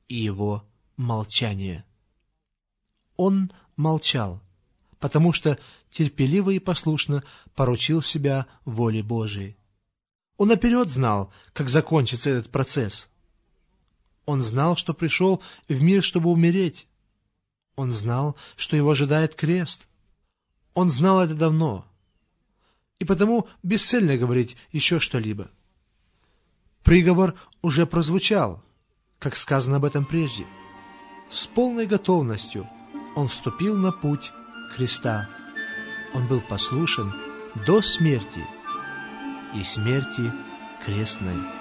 и его молчание. Он молчал, потому что терпеливо и послушно поручил себя воле Божией. Он наперед знал, как закончится этот процесс. Он знал, что пришел в мир, чтобы умереть. Он знал, что его ожидает крест. Он знал это давно. И потому бесцельно говорить еще что-либо. Приговор уже прозвучал, как сказано об этом прежде. С полной готовностью он вступил на путь креста. Он был послушен до смерти и смерти крестной.